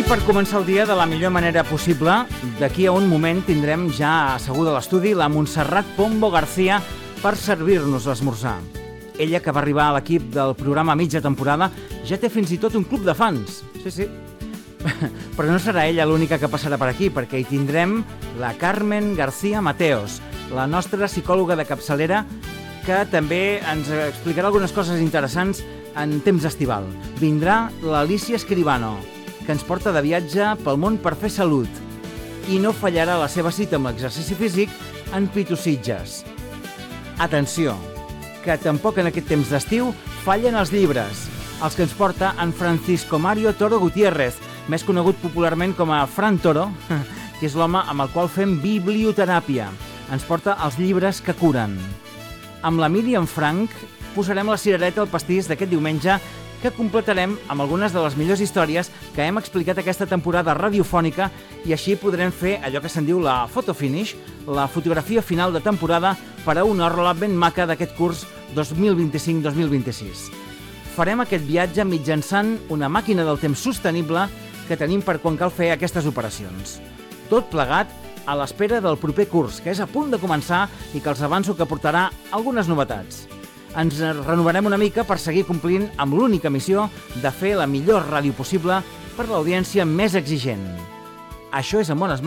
per començar el dia de la millor manera possible. D'aquí a un moment tindrem ja asseguda a l'estudi la Montserrat Pombo García per servir-nos l'esmorzar. Ella, que va arribar a l'equip del programa a mitja temporada, ja té fins i tot un club de fans. Sí. Però no serà ella l'única que passarà per aquí, perquè hi tindrem la Carmen García Mateos, la nostra psicòloga de capçalera, que també ens explicarà algunes coses interessants en temps estival. Vindrà l'Alicia Escribano, que ens porta de viatge pel món per fer salut, i no fallarà la seva cita amb l'exercici físic en Pito-Sitges. Atenció, que tampoc en aquest temps d'estiu fallen els llibres, els que ens porta en Francisco Mario Toro Gutiérrez, més conegut popularment com a Fran Toro, que és l'home amb el qual fem biblioteràpia. Ens porta els llibres que curen. Amb la Míriam Frank posarem la cirereta al pastís d'aquest diumenge, que completarem amb algunes de les millors històries que hem explicat aquesta temporada radiofònica, i així podrem fer allò que se'n diu la photo finish, la fotografia final de temporada per a una orla ben maca d'aquest curs 2025-2026. Farem aquest viatge mitjançant una màquina del temps sostenible que tenim per quan cal fer aquestes operacions. Tot plegat a l'espera del proper curs, que és a punt de començar i que els avanço que portarà algunes novetats. Ens renovarem una mica per seguir complint amb l'única missió de fer la millor ràdio possible per l'audiència més exigent. Això és En Bones Mans.